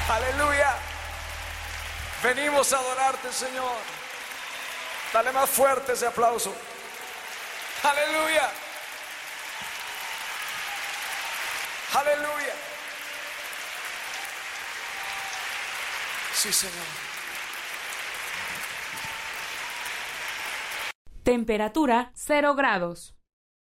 Aleluya. Venimos a adorarte, Señor. Dale más fuerte ese aplauso. Aleluya. Aleluya. Sí, Señor. Temperatura 0 grados.